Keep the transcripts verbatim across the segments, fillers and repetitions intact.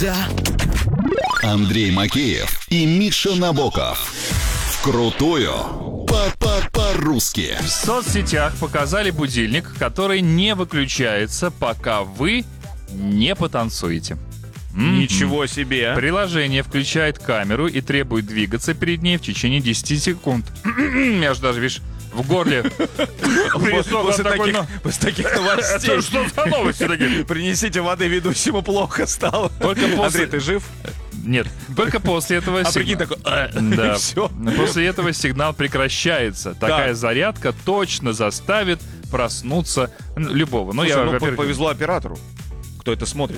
Да. Андрей Макеев и Миша Набоков. Вкрутую по-по-по-русски. В соцсетях показали будильник, который не выключается, пока вы не потанцуете. Ничего себе. Приложение включает камеру и требует двигаться перед ней в течение десяти секунд. Я же даже, видишь, в горле После таких, после таких новостей. Это что за новости такие? Принесите воды, ведущему плохо стало. Только после... Андрей, ты жив? Нет, только после этого А сигнал... прикинь, такой... Да. И все. После этого сигнал прекращается. Такая зарядка точно заставит проснуться любого. Ну, Слушай, я, ну, во-первых... повезло оператору, кто это смотрит.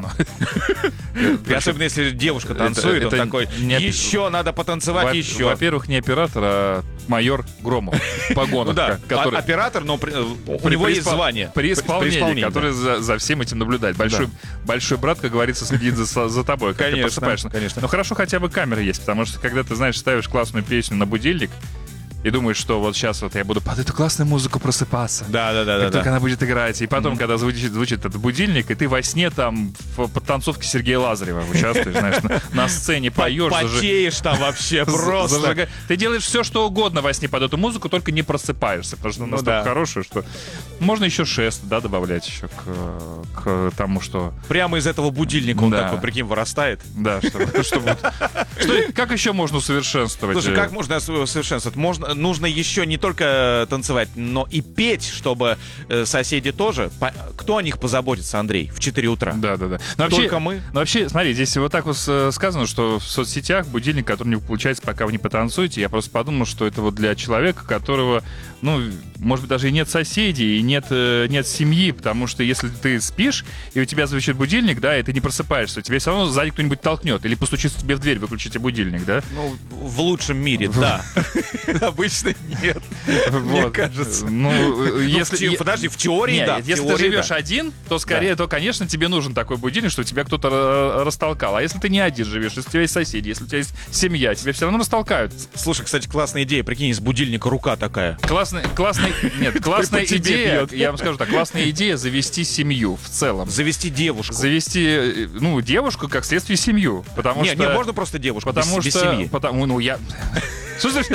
И особенно если девушка танцует, это он такой, не- еще надо потанцевать, Во- еще. Во-первых, не оператор, а майор Громов в Ну погонах, да, который... а- оператор, но при- у при- него при есть испол- звание. При исполнении, исполнении, который за, за всем этим наблюдает. Большой, большой брат, как говорится, следит за, за тобой, как Конечно, ты просыпаешься. конечно. Но хорошо, хотя бы камера есть, потому что когда ты, знаешь, ставишь классную песню на будильник и думаешь, что вот сейчас вот я буду под эту классную музыку просыпаться. Да, да, да, Как да. только да. она будет играть. И потом, mm-hmm. когда звучит, звучит этот будильник, и ты во сне там в подтанцовке Сергея Лазарева участвуешь, знаешь, на, на сцене поешь. зажи- Потеешь там вообще просто. зажига- Ты делаешь все, что угодно во сне под эту музыку, только не просыпаешься, потому что она Ну настолько да. хорошая, что можно еще шест, да, добавлять еще к, к тому, что... Прямо из этого будильника он Да. такой, прикинь, вырастает. Да, что, что вот- что- как еще можно усовершенствовать? Слушай, э, как можно совершенствовать? Можно, нужно еще не только танцевать, но и петь, чтобы э, соседи тоже. По- Кто о них позаботится, Андрей, в четыре утра? Да, да, да. Но Только мы. Но вообще, смотри, здесь вот так вот э, сказано, что в соцсетях будильник, который не получается, пока вы не потанцуете. Я просто подумал, что это вот для человека, которого, ну, может быть, даже и нет соседей, и нет, э, нет семьи, потому что если ты спишь, и у тебя звучит будильник, да, и ты не просыпаешься, тебе все равно сзади кто-нибудь толкнет или постучится тебе в дверь, выключите будильник, да? Ну, в лучшем мире, да. Обычно нет. Мне Вот. кажется. Ну, Ну, если... в те- Подожди, в теории, Не, да. в если ты теории, живешь да. один, то скорее, то, конечно, тебе нужен такой будильник, чтобы тебя кто-то ра- растолкал. А если ты не один живешь, если у тебя есть соседи, если у тебя есть семья, тебя все равно растолкают. Слушай, кстати, классная идея. Прикинь, из будильника рука такая. Классная, классная, нет, классная По тебе идея, бьет. я вам скажу так, классная идея завести семью в целом. Завести девушку. Завести, э, ну, девушку, как следствие, семью. Потому Не, что... не, можно просто девушку, Потому без, без что... семьи. Потому, ну, я... Что значит?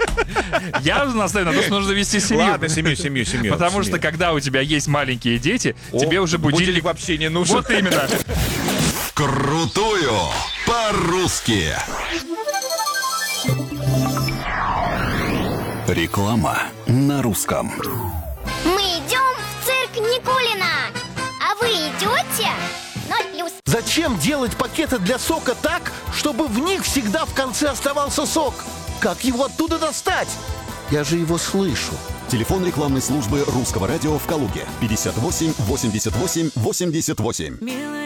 Я настаиваю на том, что нужно завести семью. Ладно, семью, семью, семью. Потому семью. что, когда у тебя есть маленькие дети, О, тебе уже будильник... вообще не нужен. Вот именно. Вкрутую по-русски. Реклама на русском. Мы идем в цирк Никулина. А вы идете? Ноль плюс. Зачем делать пакеты для сока так, чтобы в них всегда в конце оставался сок? Как его оттуда достать? Я же его слышу. Телефон рекламной службы Русского радио в Калуге. пятьдесят восемь восемьдесят восемь восемьдесят восемь.